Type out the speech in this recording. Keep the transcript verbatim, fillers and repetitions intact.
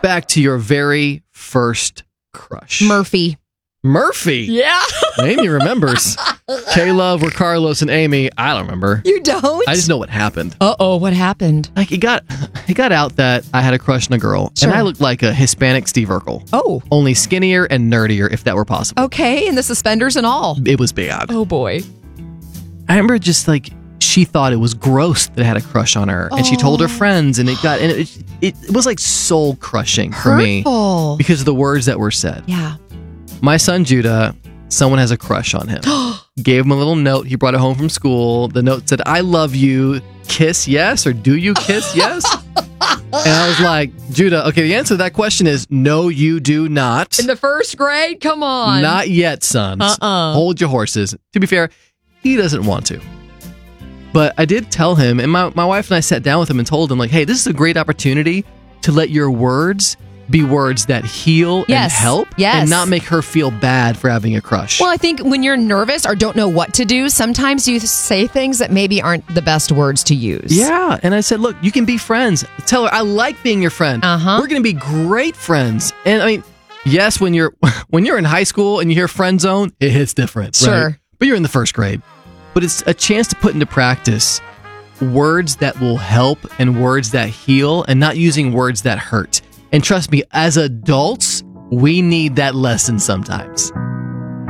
back to your very first crush. Murphy. Murphy? Yeah. Amy remembers. K-Love or Carlos and Amy, I don't remember. You don't? I just know what happened. Uh-oh, what happened? Like, it got it got out that I had a crush on a girl, Sure. and I looked like a Hispanic Steve Urkel. Oh. Only skinnier and nerdier, if that were possible. Okay, and the suspenders and all. It was bad. Oh, boy. I remember just like, she thought it was gross that I had a crush on her, and she told her friends, and it got, and it, it, it was like soul crushing for Hurtful. me because of the words that were said. Yeah. My son Judah, someone has a crush on him. Gave him a little note. He brought it home from school. The note said, "I love you. Kiss yes," or "Do you kiss yes?" And I was like, Judah, okay, the answer to that question is no, you do not. In the first grade? Come on. Not yet, sons. Uh-uh. Hold your horses. To be fair, he doesn't want to. But I did tell him, and my, my wife and I sat down with him and told him, like, hey, this is a great opportunity to let your words be words that heal Yes. and help, Yes. and not make her feel bad for having a crush. Well, I think when you're nervous or don't know what to do, sometimes you say things that maybe aren't the best words to use. Yeah, and I said, look, you can be friends. Tell her, I like being your friend. Uh-huh. We're going to be great friends. And I mean, yes, when you're when you're in high school and you hear friend zone, it hits different. Sure. Right? But you're in the first grade. But it's a chance to put into practice words that will help and words that heal, and not using words that hurt. And trust me, as adults, we need that lesson sometimes.